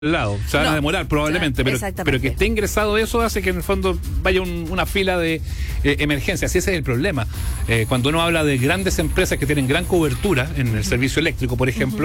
lado, se van a demorar probablemente, pero que esté ingresado eso hace que en el fondo vaya una fila de emergencia. Así ese es el problema. Cuando uno habla de grandes empresas que tienen gran cobertura en el servicio eléctrico, por ejemplo,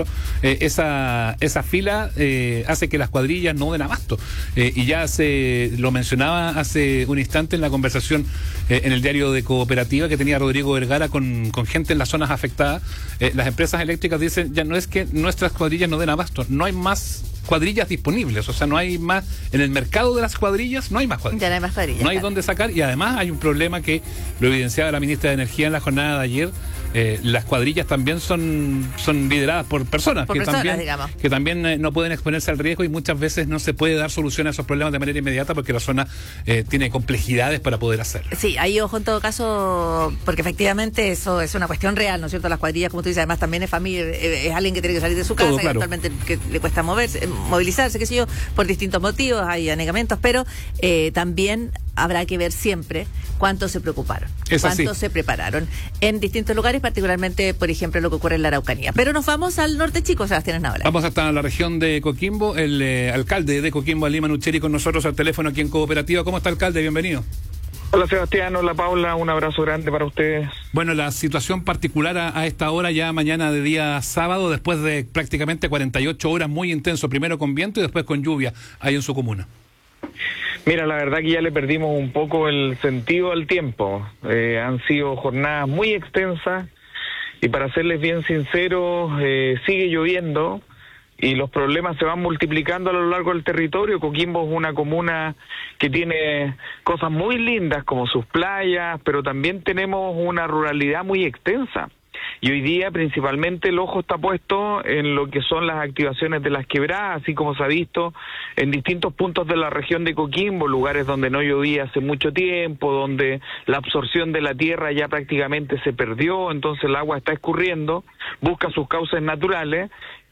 esa fila hace que las cuadrillas no den abasto. Y ya lo mencionaba hace un instante en la conversación en el diario de Cooperativa que tenía Rodrigo Vergara con gente en las zonas afectadas. Las empresas eléctricas dicen, ya no es que nuestras cuadrillas no den abasto, no hay más cuadrillas disponibles, o sea, no hay más en el mercado de las cuadrillas, no hay más cuadrillas. Ya no hay más cuadrillas. No hay dónde sacar, y además hay un problema que lo evidenciaba la ministra de Energía en la jornada de ayer. Las cuadrillas también son lideradas por personas, que también no pueden exponerse al riesgo, y muchas veces no se puede dar solución a esos problemas de manera inmediata porque la zona tiene complejidades para poder hacerlo. Sí, ahí ojo en todo caso, porque efectivamente eso es una cuestión real, ¿no es cierto? Las cuadrillas, como tú dices, además también es familia, es alguien que tiene que salir de su casa, todo, claro. Actualmente que le cuesta movilizarse, qué sé yo, por distintos motivos, hay anegamientos, pero también habrá que ver siempre cuánto se preocuparon, cuánto se prepararon en distintos lugares, particularmente, por ejemplo, lo que ocurre en la Araucanía. Pero nos vamos al norte chico, Sebastián Esnaola. Vamos hasta la región de Coquimbo, el alcalde de Coquimbo, Alima Nucheri, con nosotros al teléfono aquí en Cooperativa. ¿Cómo está, alcalde? Bienvenido. Hola, Sebastián, hola, Paula, un abrazo grande para ustedes. Bueno, la situación particular a esta hora, ya mañana de día sábado, después de prácticamente 48 horas muy intenso, primero con viento y después con lluvia, ahí en su comuna. Mira, la verdad que ya le perdimos un poco el sentido al tiempo. Han sido jornadas muy extensas y, para serles bien sinceros, sigue lloviendo y los problemas se van multiplicando a lo largo del territorio. Coquimbo es una comuna que tiene cosas muy lindas como sus playas, pero también tenemos una ruralidad muy extensa. Y hoy día principalmente el ojo está puesto en lo que son las activaciones de las quebradas, así como se ha visto en distintos puntos de la región de Coquimbo, lugares donde no llovía hace mucho tiempo, donde la absorción de la tierra ya prácticamente se perdió, entonces el agua está escurriendo, busca sus cauces naturales.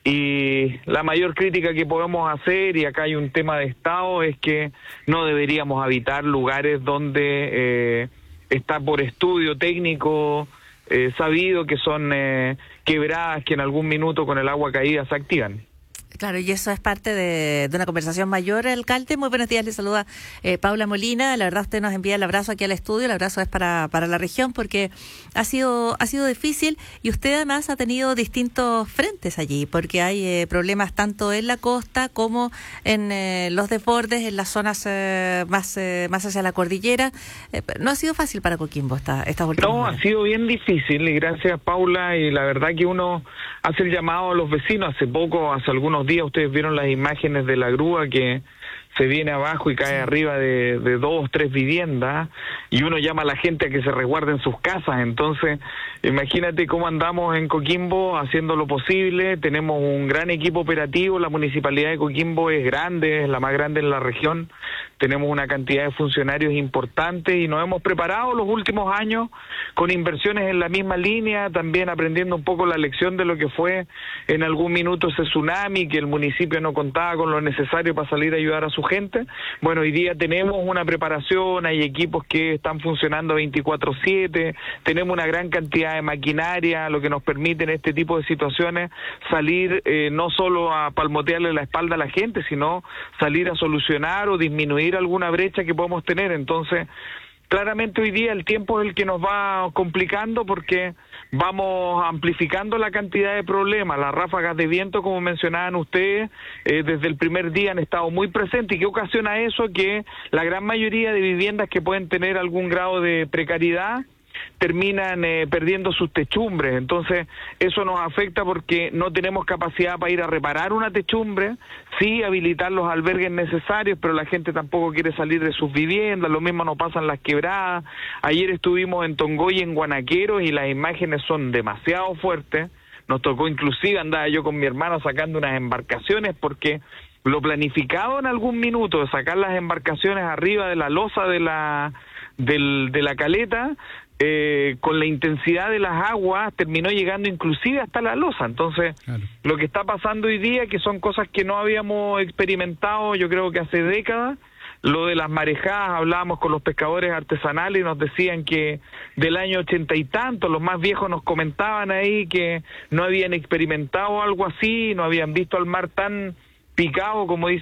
Y la mayor crítica que podemos hacer, y acá hay un tema de Estado, es que no deberíamos habitar lugares donde está por estudio técnico sabido que son quebradas que en algún minuto con el agua caída se activan. Claro, y eso es parte de una conversación mayor, alcalde. Muy buenos días, le saluda Paula Molina. La verdad, usted nos envía el abrazo aquí al estudio. El abrazo es para la región porque ha sido difícil, y usted además ha tenido distintos frentes allí, porque hay problemas tanto en la costa como en los desbordes, en las zonas más hacia la cordillera. No ha sido fácil para Coquimbo estas últimas horas. Ha sido bien difícil, y gracias, Paula, y la verdad que uno hace el llamado a los vecinos. Hace algunos días ustedes vieron las imágenes de la grúa que se viene abajo y cae arriba de 2 o 3 viviendas, y uno llama a la gente a que se resguarden sus casas. Entonces, imagínate cómo andamos en Coquimbo haciendo lo posible. Tenemos un gran equipo operativo, la municipalidad de Coquimbo es grande, es la más grande en la región, tenemos una cantidad de funcionarios importantes y nos hemos preparado los últimos años con inversiones en la misma línea, también aprendiendo un poco la lección de lo que fue en algún minuto ese tsunami, que el municipio no contaba con lo necesario para salir a ayudar a su gente. Bueno, hoy día tenemos una preparación, hay equipos que están funcionando 24/7, tenemos una gran cantidad de maquinaria, lo que nos permite en este tipo de situaciones salir no solo a palmotearle la espalda a la gente, sino salir a solucionar o disminuir alguna brecha que podemos tener. Entonces, claramente hoy día el tiempo es el que nos va complicando porque vamos amplificando la cantidad de problemas. Las ráfagas de viento, como mencionaban ustedes, desde el primer día han estado muy presentes. ¿Y qué ocasiona eso? Que la gran mayoría de viviendas que pueden tener algún grado de precariedad terminan perdiendo sus techumbres. Entonces eso nos afecta porque no tenemos capacidad para ir a reparar una techumbre, sí habilitar los albergues necesarios, pero la gente tampoco quiere salir de sus viviendas. Lo mismo nos pasa en las quebradas. Ayer estuvimos en Tongoy, en Guanaqueros, y las imágenes son demasiado fuertes. Nos tocó, inclusive andaba yo con mi hermano sacando unas embarcaciones porque lo planificado en algún minuto de sacar las embarcaciones arriba de la losa de la caleta, con la intensidad de las aguas terminó llegando inclusive hasta la losa. Entonces, claro, lo que está pasando hoy día, que son cosas que no habíamos experimentado yo creo que hace décadas. Lo de las marejadas, hablábamos con los pescadores artesanales y nos decían que del año 80 y tanto, los más viejos nos comentaban ahí que no habían experimentado algo así, no habían visto al mar tan picado, como dice